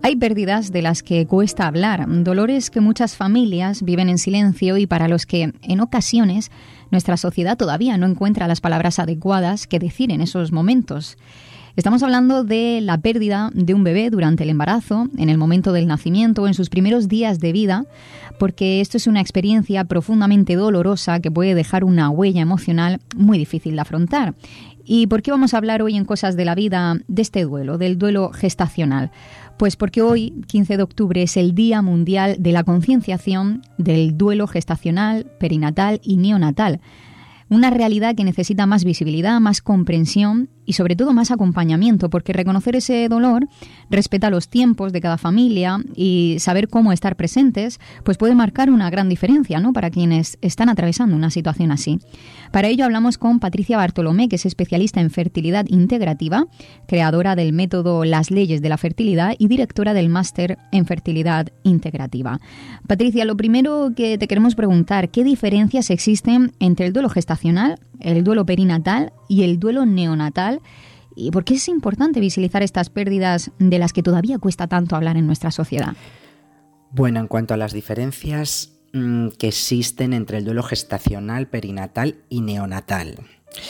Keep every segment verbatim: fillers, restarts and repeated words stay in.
Hay pérdidas de las que cuesta hablar, dolores que muchas familias viven en silencio y para los que, en ocasiones, nuestra sociedad todavía no encuentra las palabras adecuadas que decir en esos momentos. Estamos hablando de la pérdida de un bebé durante el embarazo, en el momento del nacimiento o en sus primeros días de vida, porque esto es una experiencia profundamente dolorosa que puede dejar una huella emocional muy difícil de afrontar. ¿Y por qué vamos a hablar hoy en Cosas de la Vida de este duelo, del duelo gestacional? Pues porque hoy, quince de octubre, es el Día Mundial de la Concienciación del Duelo Gestacional, Perinatal y Neonatal. Una realidad que necesita más visibilidad, más comprensión y sobre todo más acompañamiento, porque reconocer ese dolor respeta los tiempos de cada familia y saber cómo estar presentes, pues puede marcar una gran diferencia, ¿no?, para quienes están atravesando una situación así. Para ello hablamos con Patricia Bartolomé, que es especialista en fertilidad integrativa, creadora del método Las Leyes de la Fertilidad y directora del máster en fertilidad integrativa. Patricia, lo primero que te queremos preguntar, ¿qué diferencias existen entre el duelo gestacional, el duelo perinatal y el duelo neonatal? ¿Y por qué es importante visibilizar estas pérdidas de las que todavía cuesta tanto hablar en nuestra sociedad? Bueno, en cuanto a las diferencias mmm, que existen entre el duelo gestacional, perinatal y neonatal.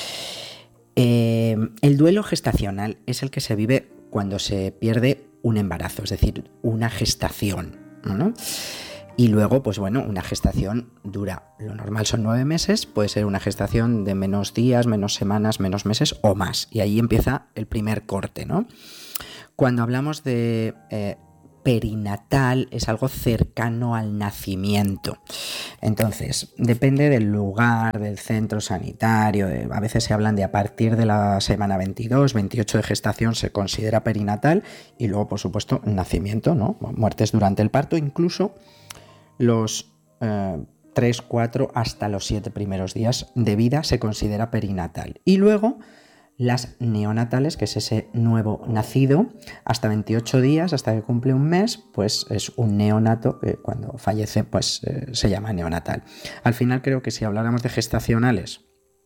Eh, el duelo gestacional es el que se vive cuando se pierde un embarazo, es decir, una gestación, ¿no? Y luego, pues bueno, una gestación dura, lo normal son nueve meses, puede ser una gestación de menos días, menos semanas, menos meses o más. Y ahí empieza el primer corte, ¿no? Cuando hablamos de eh, perinatal, es algo cercano al nacimiento. Entonces, depende del lugar, del centro sanitario. De, a veces se hablan de a partir de la semana veintidós, veintiocho de gestación se considera perinatal y luego, por supuesto, nacimiento, ¿no? Muertes durante el parto, incluso los eh, tres, cuatro hasta los siete primeros días de vida se considera perinatal. Y luego las neonatales, que es ese nuevo nacido, hasta veintiocho días, hasta que cumple un mes, pues es un neonato que cuando fallece pues eh, se llama neonatal. Al final creo que si habláramos de gestacionales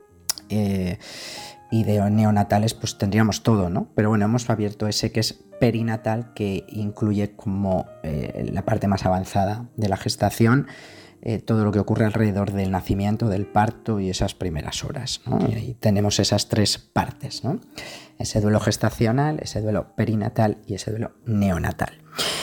eh, y de neonatales, pues tendríamos todo, ¿no? Pero bueno, hemos abierto ese que es perinatal, que incluye como eh, la parte más avanzada de la gestación, eh, todo lo que ocurre alrededor del nacimiento, del parto y esas primeras horas, ¿no? Y ahí tenemos esas tres partes, ¿no? Ese duelo gestacional, ese duelo perinatal y ese duelo neonatal.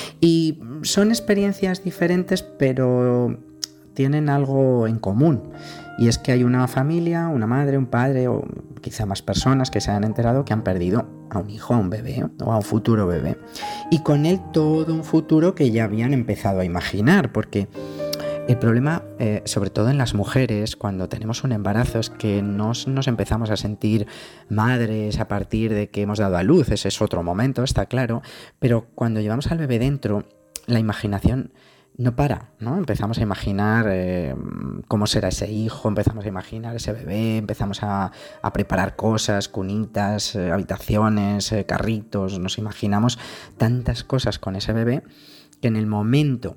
Y son experiencias diferentes, pero tienen algo en común. Y es que hay una familia, una madre, un padre o quizá más personas que se han enterado que han perdido a un hijo, a un bebé o a un futuro bebé. Y con él todo un futuro que ya habían empezado a imaginar, porque el problema, eh, sobre todo en las mujeres, cuando tenemos un embarazo, es que nos, nos empezamos a sentir madres a partir de que hemos dado a luz. Ese es otro momento, está claro. Pero cuando llevamos al bebé dentro, la imaginación no para, ¿no? Empezamos a imaginar eh, cómo será ese hijo, empezamos a imaginar ese bebé, empezamos a, a preparar cosas, cunitas, eh, habitaciones, eh, carritos, nos imaginamos tantas cosas con ese bebé que en el momento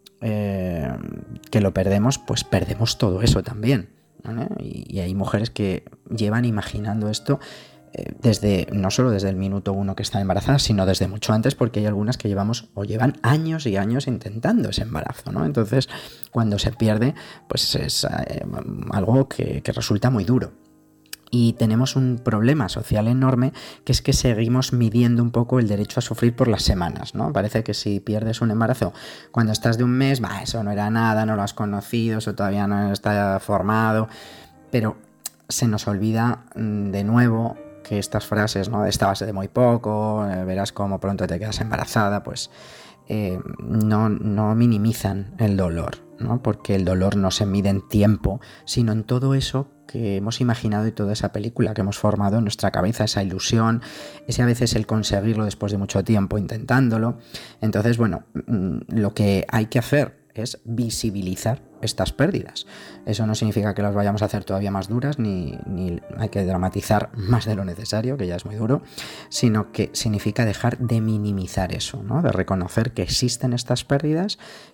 eh, que lo perdemos, pues perdemos todo eso también, ¿vale? Y, y hay mujeres que llevan imaginando esto desde, no solo desde el minuto uno que están embarazadas, sino desde mucho antes, porque hay algunas que llevamos o llevan años y años intentando ese embarazo, ¿no? Entonces, cuando se pierde, pues es eh, algo que, que resulta muy duro. Y tenemos un problema social enorme, que es que seguimos midiendo un poco el derecho a sufrir por las semanas, ¿no? Parece que si pierdes un embarazo cuando estás de un mes, bah, eso no era nada, no lo has conocido, eso todavía no está formado, pero se nos olvida de nuevo que estas frases, ¿no? Estabas de muy poco, eh, verás cómo pronto te quedas embarazada, pues eh, no, no minimizan el dolor, ¿no? Porque el dolor no se mide en tiempo, sino en todo eso que hemos imaginado y toda esa película que hemos formado en nuestra cabeza, esa ilusión, ese a veces el conseguirlo después de mucho tiempo intentándolo. Entonces, bueno, lo que hay que hacer es visibilizar estas pérdidas. Eso no significa que las vayamos a hacer todavía más duras, ni, ni hay que dramatizar más de lo necesario, que ya es muy duro, sino que significa dejar de minimizar eso, ¿no? De reconocer que existen estas pérdidas,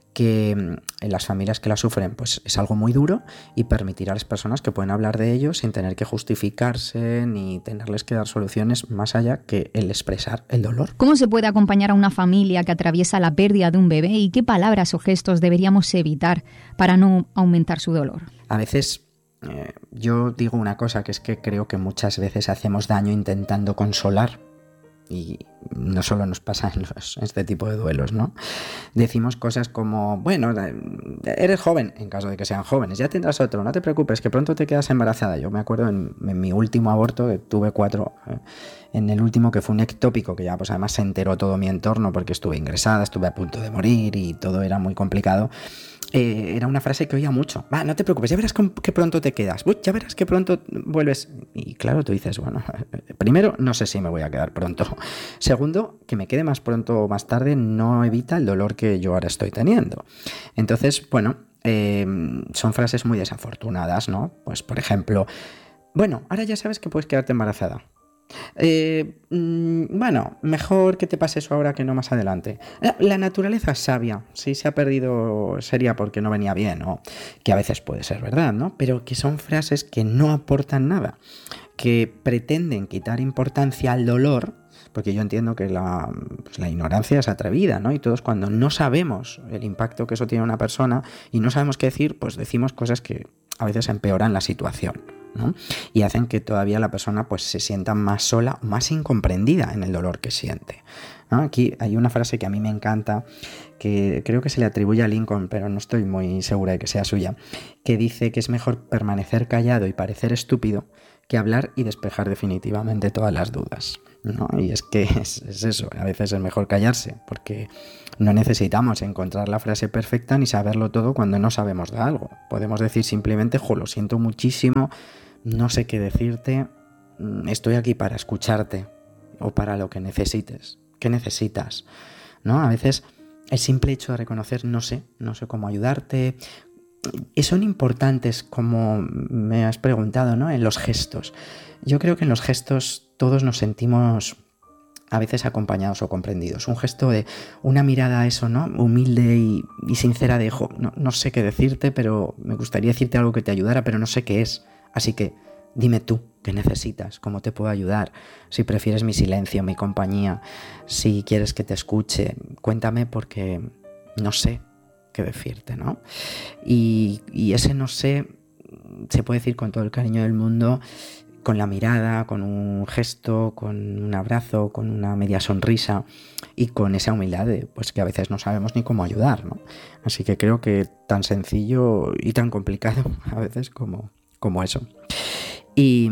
que en las familias que la sufren pues es algo muy duro, y permitir a las personas que pueden hablar de ello sin tener que justificarse ni tenerles que dar soluciones más allá que el expresar el dolor. ¿Cómo se puede acompañar a una familia que atraviesa la pérdida de un bebé y qué palabras o gestos deberíamos evitar para no aumentar su dolor? A veces eh, yo digo una cosa, que es que creo que muchas veces hacemos daño intentando consolar. Y no solo nos pasa en, los, en este tipo de duelos, ¿no? Decimos cosas como, bueno, eres joven, en caso de que sean jóvenes, ya tendrás otro, no te preocupes, que pronto te quedas embarazada. Yo me acuerdo en, en mi último aborto, que tuve cuatro, eh, en el último, que fue un ectópico, que ya pues además se enteró todo mi entorno porque estuve ingresada, estuve a punto de morir y todo era muy complicado. Eh, era una frase que oía mucho. Va, no te preocupes, ya verás que pronto te quedas. Uy, ya verás que pronto vuelves. Y claro, tú dices, bueno, primero, no sé si me voy a quedar pronto. Segundo, que me quede más pronto o más tarde no evita el dolor que yo ahora estoy teniendo. Entonces, bueno, eh, son frases muy desafortunadas, ¿no? Pues, por ejemplo, bueno, ahora ya sabes que puedes quedarte embarazada. Eh, bueno, mejor que te pase eso ahora que no más adelante. La naturaleza es sabia. Si se ha perdido sería porque no venía bien, o que a veces puede ser verdad, ¿no? Pero que son frases que no aportan nada, que pretenden quitar importancia al dolor, porque yo entiendo que la, pues la ignorancia es atrevida, ¿no? Y todos, cuando no sabemos el impacto que eso tiene en una persona y no sabemos qué decir, pues decimos cosas que a veces empeoran la situación, ¿no? Y hacen que todavía la persona pues se sienta más sola, más incomprendida en el dolor que siente, ¿no? Aquí hay una frase que a mí me encanta, que creo que se le atribuye a Lincoln, pero no estoy muy segura de que sea suya, que dice que es mejor permanecer callado y parecer estúpido que hablar y despejar definitivamente todas las dudas, ¿no? Y es que es, es eso, a veces es mejor callarse, porque no necesitamos encontrar la frase perfecta ni saberlo todo cuando no sabemos de algo. Podemos decir simplemente, jo, lo siento muchísimo, no sé qué decirte, estoy aquí para escucharte, o para lo que necesites. ¿Qué necesitas? ¿No? A veces el simple hecho de reconocer, no sé, no sé cómo ayudarte. Y son importantes, como me has preguntado, ¿no? En los gestos. Yo creo que en los gestos todos nos sentimos a veces acompañados o comprendidos. Un gesto de una mirada, eso, ¿no? Humilde y, y sincera de, jo, no, no sé qué decirte, pero me gustaría decirte algo que te ayudara, pero no sé qué es. Así que dime tú qué necesitas, cómo te puedo ayudar, si prefieres mi silencio, mi compañía, si quieres que te escuche, cuéntame porque no sé qué decirte, ¿no? Y, y ese no sé se puede decir con todo el cariño del mundo, con la mirada, con un gesto, con un abrazo, con una media sonrisa y con esa humildad de pues que a veces no sabemos ni cómo ayudar, ¿no? Así que creo que tan sencillo y tan complicado a veces como, como eso. Y,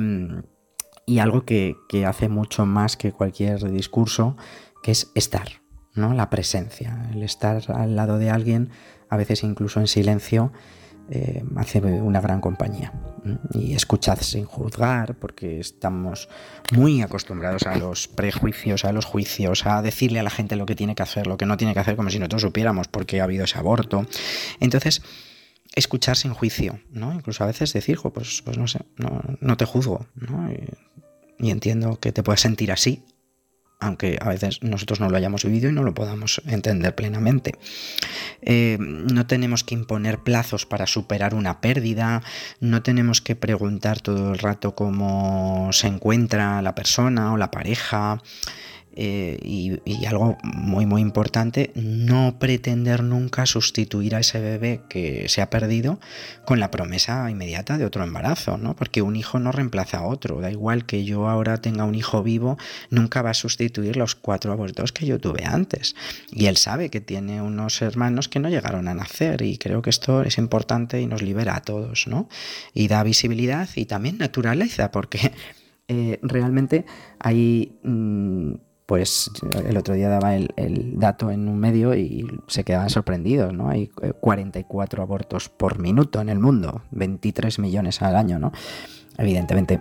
y algo que, que hace mucho más que cualquier discurso, que es estar, ¿no? La presencia, el estar al lado de alguien, a veces incluso en silencio, Eh, hace una gran compañía. Y escuchad sin juzgar, porque estamos muy acostumbrados a los prejuicios, a los juicios, a decirle a la gente lo que tiene que hacer, lo que no tiene que hacer, como si nosotros supiéramos por qué ha habido ese aborto. Entonces, escuchar sin juicio, ¿no? Incluso a veces decir, pues, pues no sé, no, no te juzgo, ¿no? Y, y entiendo que te puedas sentir así, aunque a veces nosotros no lo hayamos vivido y no lo podamos entender plenamente. Eh, no tenemos que imponer plazos para superar una pérdida, no tenemos que preguntar todo el rato cómo se encuentra la persona o la pareja. Eh, y, y algo muy muy importante, no pretender nunca sustituir a ese bebé que se ha perdido con la promesa inmediata de otro embarazo, ¿no? Porque un hijo no reemplaza a otro, da igual que yo ahora tenga un hijo vivo, nunca va a sustituir los cuatro abortos que yo tuve antes, y él sabe que tiene unos hermanos que no llegaron a nacer, y creo que esto es importante y nos libera a todos, ¿no? Y da visibilidad y también naturaleza, porque eh, realmente hay mmm, pues el otro día daba el, el dato en un medio y se quedaban sorprendidos, ¿no? Hay cuarenta y cuatro abortos por minuto en el mundo, veintitrés millones al año, ¿no? Evidentemente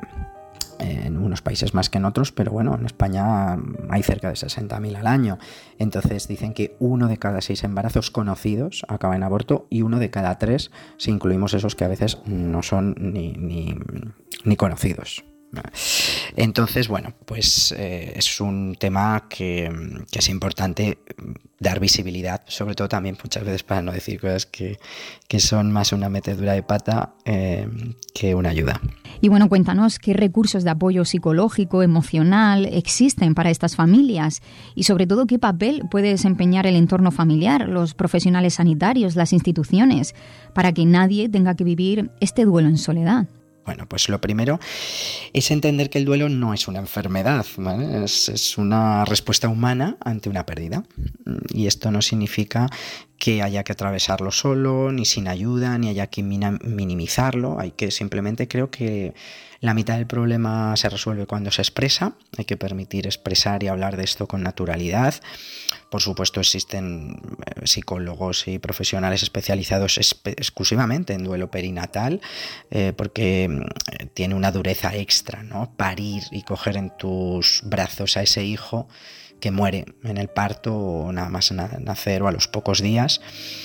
en unos países más que en otros, pero bueno, en España hay cerca de sesenta mil al año. Entonces dicen que uno de cada seis embarazos conocidos acaba en aborto y uno de cada tres, si incluimos esos que a veces no son ni, ni, ni conocidos. Entonces, bueno, pues eh, es un tema que, que es importante dar visibilidad, sobre todo también muchas veces para no decir cosas que, que son más una metedura de pata eh, que una ayuda. Y bueno, cuéntanos qué recursos de apoyo psicológico, emocional existen para estas familias y sobre todo qué papel puede desempeñar el entorno familiar, los profesionales sanitarios, las instituciones, para que nadie tenga que vivir este duelo en soledad. Bueno, pues lo primero es entender que el duelo no es una enfermedad, ¿vale? Es, es una respuesta humana ante una pérdida. Y esto no significa que haya que atravesarlo solo, ni sin ayuda, ni haya que minimizarlo. Hay que simplemente, creo que la mitad del problema se resuelve cuando se expresa. Hay que permitir expresar y hablar de esto con naturalidad. Por supuesto, existen psicólogos y profesionales especializados espe- exclusivamente en duelo perinatal, eh, porque tiene una dureza extra, ¿no? Parir y coger en tus brazos a ese hijo que muere en el parto o nada más nacer o a los pocos días.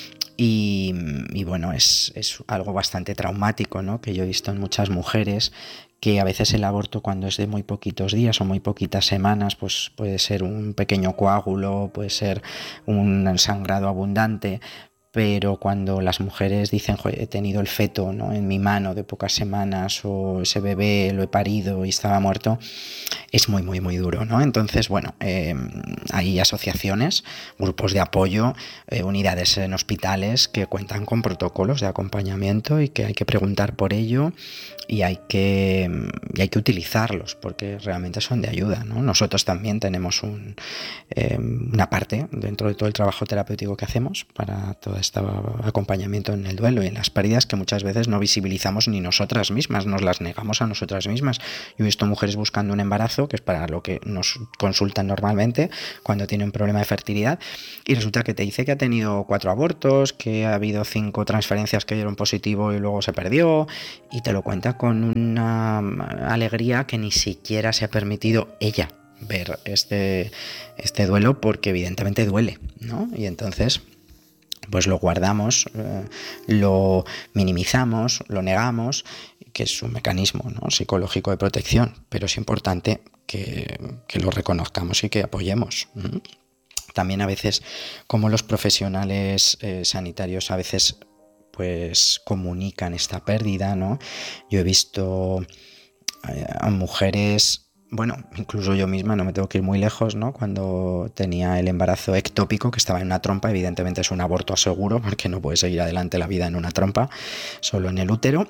Y, y bueno, es, es algo bastante traumático, ¿no? Que yo he visto en muchas mujeres, que a veces el aborto, cuando es de muy poquitos días o muy poquitas semanas, pues puede ser un pequeño coágulo, puede ser un sangrado abundante, pero cuando las mujeres dicen, he tenido el feto, ¿no?, en mi mano de pocas semanas, o ese bebé lo he parido y estaba muerto, es muy, muy, muy duro, ¿no? Entonces, bueno, eh, hay asociaciones, grupos de apoyo, eh, unidades en hospitales que cuentan con protocolos de acompañamiento y que hay que preguntar por ello y hay que, y hay que utilizarlos porque realmente son de ayuda, ¿no? Nosotros también tenemos un, eh, una parte dentro de todo el trabajo terapéutico que hacemos para todo este acompañamiento en el duelo y en las pérdidas que muchas veces no visibilizamos ni nosotras mismas, nos las negamos a nosotras mismas. Yo he visto mujeres buscando un embarazo, que es para lo que nos consultan normalmente cuando tienen un problema de fertilidad, y resulta que te dice que ha tenido cuatro abortos, que ha habido cinco transferencias que dieron positivo y luego se perdió, y te lo cuenta con una alegría que ni siquiera se ha permitido ella ver este, este duelo, porque evidentemente duele, ¿no? Y entonces pues lo guardamos, eh, lo minimizamos, lo negamos, que es un mecanismo, ¿no?, psicológico de protección, pero es importante que, que lo reconozcamos y que apoyemos. ¿Mm? También a veces, como los profesionales eh, sanitarios a veces pues comunican esta pérdida, ¿no? Yo he visto eh, a mujeres, bueno, incluso yo misma, no me tengo que ir muy lejos, ¿no? Cuando tenía el embarazo ectópico, que estaba en una trompa, evidentemente es un aborto seguro, porque no puede seguir adelante la vida en una trompa, solo en el útero,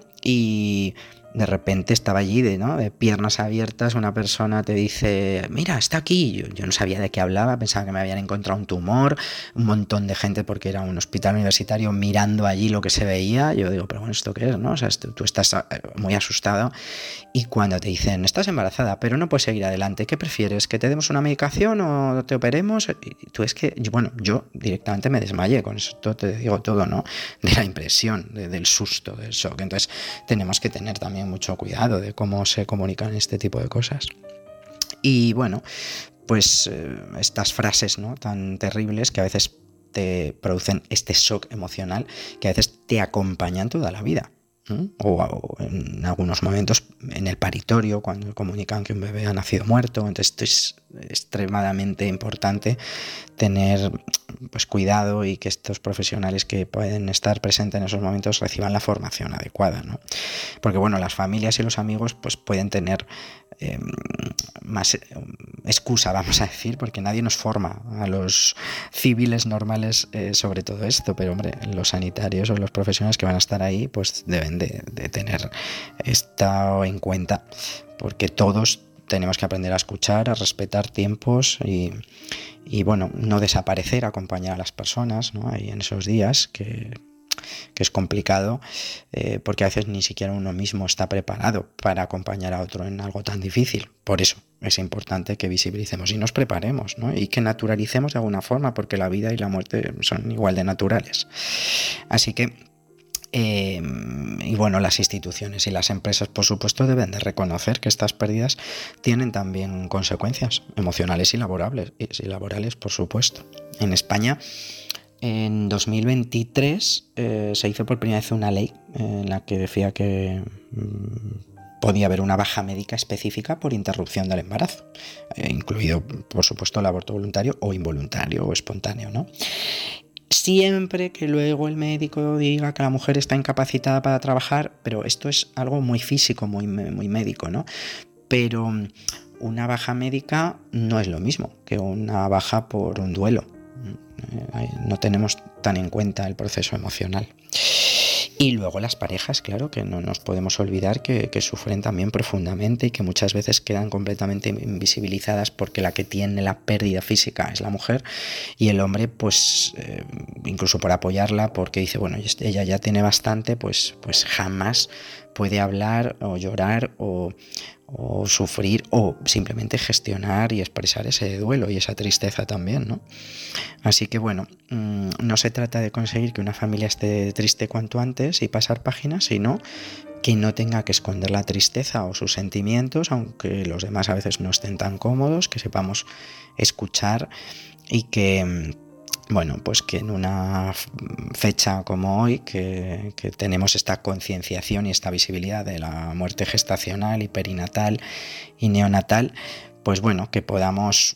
y de repente estaba allí, de, ¿no?, de piernas abiertas, una persona te dice, mira, está aquí. Yo, yo no sabía de qué hablaba, pensaba que me habían encontrado un tumor, un montón de gente, porque era un hospital universitario, mirando allí lo que se veía. Yo digo, pero bueno, ¿esto qué es, no? O sea, esto, tú estás muy asustado. Y cuando te dicen, estás embarazada, pero no puedes seguir adelante, ¿qué prefieres? ¿Que te demos una medicación o te operemos? Y tú, es que, bueno, yo directamente me desmayé, con esto te digo todo, ¿no? De la impresión, de, del susto, del shock. Entonces, tenemos que tener también mucho cuidado de cómo se comunican este tipo de cosas. Y bueno, pues eh, estas frases, ¿no?, tan terribles que a veces te producen este shock emocional, que a veces te acompañan toda la vida. O, o en algunos momentos en el paritorio, cuando comunican que un bebé ha nacido muerto. Entonces esto es extremadamente importante tener pues cuidado, y que estos profesionales que pueden estar presentes en esos momentos reciban la formación adecuada, ¿no? Porque bueno, las familias y los amigos pues pueden tener eh, más excusa, vamos a decir, porque nadie nos forma a los civiles normales eh, sobre todo esto, pero hombre, los sanitarios o los profesionales que van a estar ahí pues deben de, de tener esto en cuenta, porque todos tenemos que aprender a escuchar, a respetar tiempos y, y bueno, no desaparecer, acompañar a las personas, ¿no?, ahí en esos días que, que es complicado, eh, porque a veces ni siquiera uno mismo está preparado para acompañar a otro en algo tan difícil. Por eso es importante que visibilicemos y nos preparemos, ¿no?, y que naturalicemos de alguna forma, porque la vida y la muerte son igual de naturales. Así que Eh, y bueno, las instituciones y las empresas, por supuesto, deben de reconocer que estas pérdidas tienen también consecuencias emocionales y laborales, y laborales, por supuesto. En España, en dos mil veintitrés, eh, se hizo por primera vez una ley en la que decía que mmm, podía haber una baja médica específica por interrupción del embarazo, eh, incluido, por supuesto, el aborto voluntario o involuntario o espontáneo, ¿no? Siempre que luego el médico diga que la mujer está incapacitada para trabajar, pero esto es algo muy físico, muy, muy médico, ¿no? Pero una baja médica no es lo mismo que una baja por un duelo. No tenemos tan en cuenta el proceso emocional. Y luego las parejas, claro, que no nos podemos olvidar que, que sufren también profundamente y que muchas veces quedan completamente invisibilizadas porque la que tiene la pérdida física es la mujer y el hombre, pues, eh, incluso por apoyarla, porque dice, bueno, ella ya tiene bastante, pues, pues jamás puede hablar o llorar o, o sufrir o simplemente gestionar y expresar ese duelo y esa tristeza también, ¿no? Así que bueno, no se trata de conseguir que una familia esté triste cuanto antes y pasar páginas, sino que no tenga que esconder la tristeza o sus sentimientos, aunque los demás a veces no estén tan cómodos, que sepamos escuchar y que... Bueno, pues que en una fecha como hoy, que, que tenemos esta concienciación y esta visibilidad de la muerte gestacional y perinatal y neonatal, pues bueno, que podamos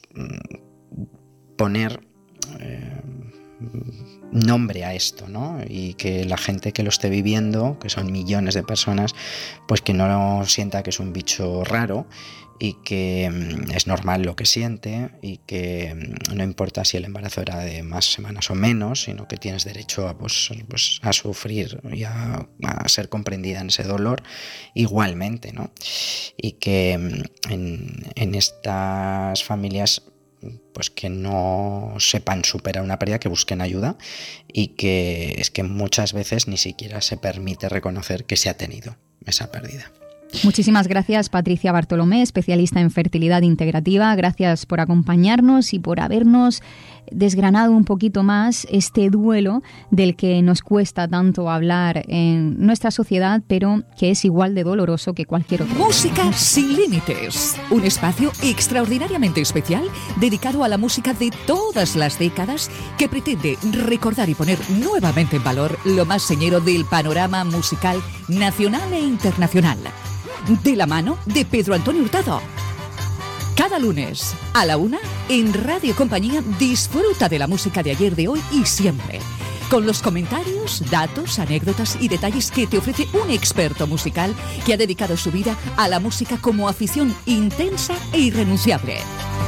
poner eh, nombre a esto, ¿no? Y que la gente que lo esté viviendo, que son millones de personas, pues que no sienta que es un bicho raro, y que es normal lo que siente y que no importa si el embarazo era de más semanas o menos, sino que tienes derecho a, pues, pues, a sufrir y a, a ser comprendida en ese dolor igualmente, ¿no? Y que en, en estas familias pues que no sepan superar una pérdida, que busquen ayuda y que es que muchas veces ni siquiera se permite reconocer que se ha tenido esa pérdida. Muchísimas gracias, Patricia Bartolomé, especialista en fertilidad integrativa. Gracias por acompañarnos y por habernos desgranado un poquito más este duelo del que nos cuesta tanto hablar en nuestra sociedad, pero que es igual de doloroso que cualquier otro. Música sin límites, un espacio extraordinariamente especial dedicado a la música de todas las décadas que pretende recordar y poner nuevamente en valor lo más señero del panorama musical nacional e internacional. De la mano de Pedro Antonio Hurtado. Cada lunes a la una en Radio Compañía disfruta de la música de ayer, de hoy y siempre, con los comentarios, datos, anécdotas y detalles que te ofrece un experto musical que ha dedicado su vida a la música como afición intensa e irrenunciable.